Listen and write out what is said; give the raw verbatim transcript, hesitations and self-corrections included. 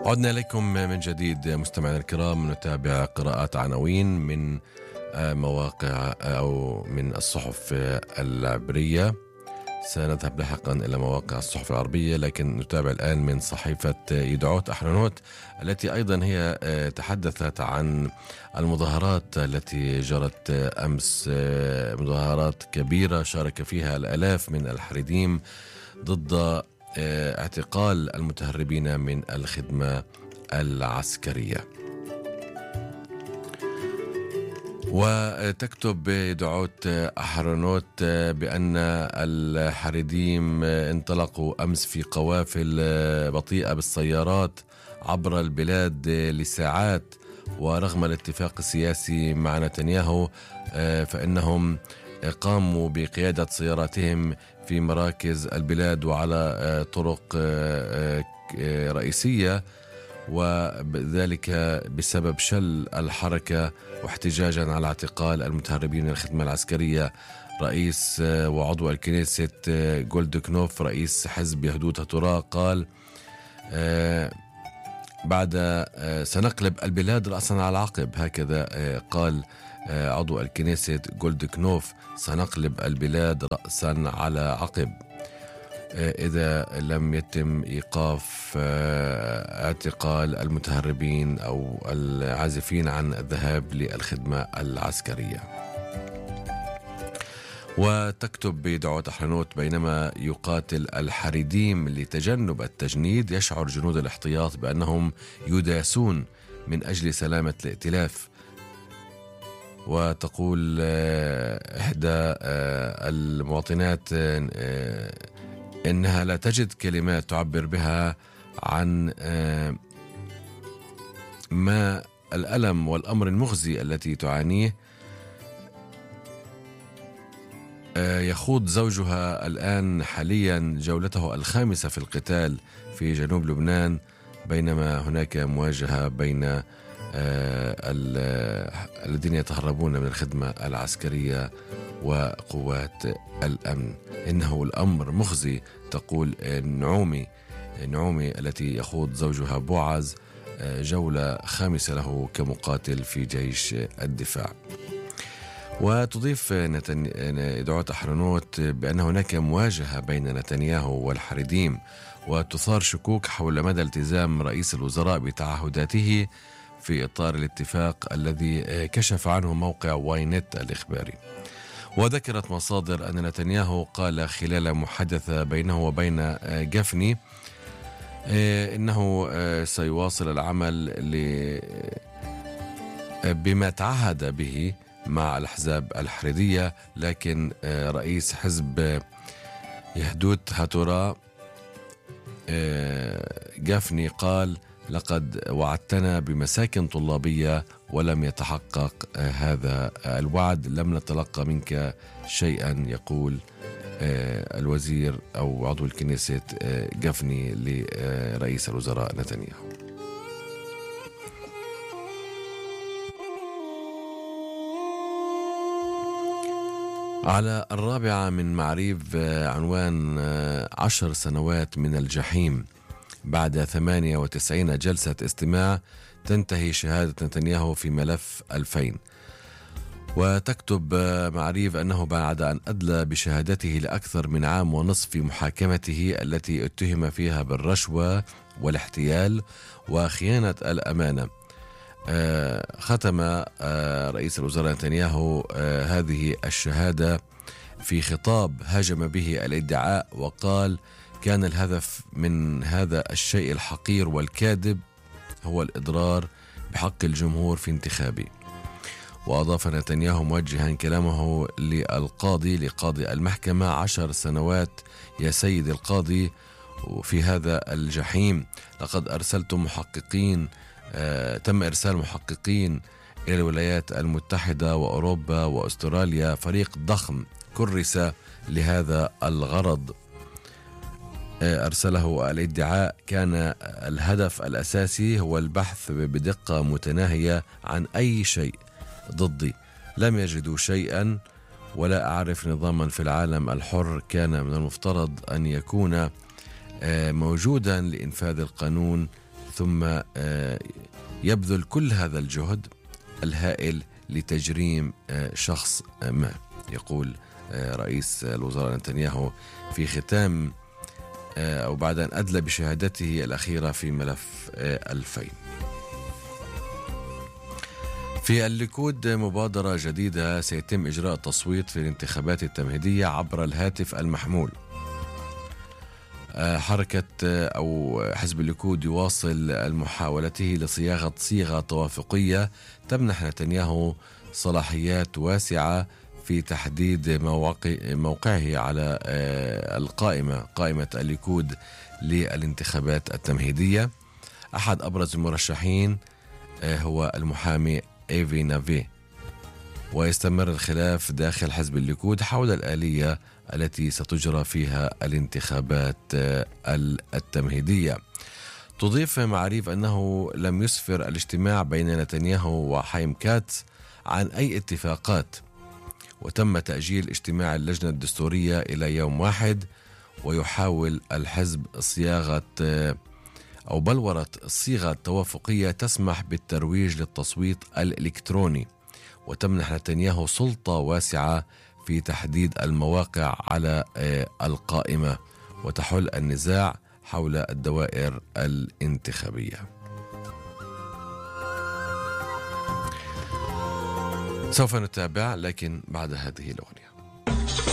عدنا إليكم من جديد مستمعينا الكرام، نتابع قراءات عناوين من مواقع أو من الصحف العبرية. سنذهب لاحقا إلى مواقع الصحف العربية، لكن نتابع الآن من صحيفة يدعوت أحرنوت التي أيضا هي تحدثت عن المظاهرات التي جرت أمس، مظاهرات كبيرة شارك فيها الآلاف من الحريديم ضد اعتقال المتهربين من الخدمة العسكرية. وتكتب يدعوت أحرنوت بأن الحريديم انطلقوا أمس في قوافل بطيئة بالسيارات عبر البلاد لساعات، ورغم الاتفاق السياسي مع نتنياهو فإنهم قاموا بقيادة سياراتهم في مراكز البلاد وعلى طرق رئيسية، وذلك بسبب شل الحركة واحتجاجا على اعتقال المتهربين من الخدمة العسكرية. رئيس وعضو الكنيست جولدكنوف رئيس حزب يهودوت هتورا قال بعد سنقلب البلاد رأسا على عقب، هكذا قال عضو الكنيست جولدكنوف، سنقلب البلاد رأسا على عقب إذا لم يتم إيقاف اعتقال المتهربين أو العازفين عن الذهاب للخدمة العسكرية. وتكتب بدعوة أحرنوت بينما يقاتل الحريديم لتجنب التجنيد يشعر جنود الاحتياط بأنهم يداسون من أجل سلامة الائتلاف. وتقول إحدى المواطنات إنها لا تجد كلمات تعبر بها عن ما الألم والأمر المخزي التي تعانيه. يخوض زوجها الآن حاليا جولته الخامسة في القتال في جنوب لبنان، بينما هناك مواجهة بين الذين يتهربون من الخدمة العسكرية وقوات الأمن. إنه الأمر مخزي، تقول نعومي نعومي التي يخوض زوجها بوعز جولة خامسة له كمقاتل في جيش الدفاع. وتضيف يدعوت أحرنوت بأن هناك مواجهة بين نتنياهو والحريديم، وتثار شكوك حول مدى التزام رئيس الوزراء بتعهداته في إطار الاتفاق الذي كشف عنه موقع واينت الإخباري. وذكرت مصادر أن نتنياهو قال خلال محادثة بينه وبين جفني إنه سيواصل العمل بما تعهد به مع الأحزاب الحريدية، لكن رئيس حزب يهودوت هتورا جفني قال لقد وعدتنا بمساكن طلابية ولم يتحقق هذا الوعد، لم نتلقى منك شيئا، يقول الوزير أو عضو الكنيست جفني لرئيس الوزراء نتنياهو. على الرابعة من معريف عنوان عشر سنوات من الجحيم، بعد ثمانية وتسعين جلسة استماع تنتهي شهادة نتنياهو في ملف ألفين. وتكتب معريف أنه بعد أن أدلى بشهادته لأكثر من عام ونصف في محاكمته التي اتهم فيها بالرشوة والاحتيال وخيانة الأمانة، ختم رئيس الوزراء نتنياهو هذه الشهادة في خطاب هاجم به الادعاء، وقال كان الهدف من هذا الشيء الحقير والكاذب هو الإضرار بحق الجمهور في انتخابي. وأضاف نتنياهو موجها كلامه للقاضي لقاضي المحكمة: عشر سنوات يا سيد القاضي في هذا الجحيم، لقد أرسلت محققين آه، تم إرسال محققين إلى الولايات المتحدة وأوروبا وأستراليا، فريق ضخم كرس لهذا الغرض. أرسله الادعاء كان الهدف الأساسي هو البحث بدقة متناهية عن أي شيء ضدي، لم يجدوا شيئا ولا أعرف نظاما في العالم الحر كان من المفترض أن يكون موجودا لإنفاذ القانون ثم يبذل كل هذا الجهد الهائل لتجريم شخص ما، يقول رئيس الوزراء نتنياهو في ختام أو بعد أن أدلى بشهادته الأخيرة في ملف الفيم. في الليكود مبادرة جديدة، سيتم إجراء التصويت في الانتخابات التمهيدية عبر الهاتف المحمول. حركة أو حزب الليكود يواصل محاولته لصياغة صيغة توافقية تمنح نتنياهو صلاحيات واسعة في تحديد مواقع موقعه على القائمة قائمة الليكود للانتخابات التمهيدية. أحد أبرز المرشحين هو المحامي إيفي نافي، ويستمر الخلاف داخل حزب الليكود حول الآلية التي ستجرى فيها الانتخابات التمهيدية. تضيف معاريف أنه لم يسفر الاجتماع بين نتنياهو وحايم كاتس عن أي اتفاقات، وتم تأجيل اجتماع اللجنة الدستورية إلى يوم واحد. ويحاول الحزب صياغة أو بلورة صيغة توافقية تسمح بالترويج للتصويت الإلكتروني، وتمنح نتنياهو سلطة واسعة في تحديد المواقع على القائمة، وتحل النزاع حول الدوائر الانتخابية. سوف نتابع لكن بعد هذه الأغنية.